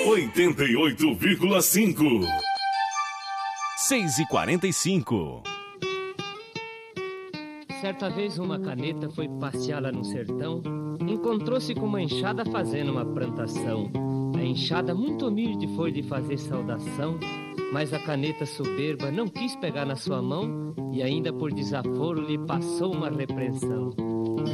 88,5. 6h45. Certa vez uma caneta foi passear lá no sertão, encontrou-se com uma enxada fazendo uma plantação. A enxada muito humilde foi lhe fazer saudação, mas a caneta soberba não quis pegar na sua mão e ainda por desaforo lhe passou uma repreensão.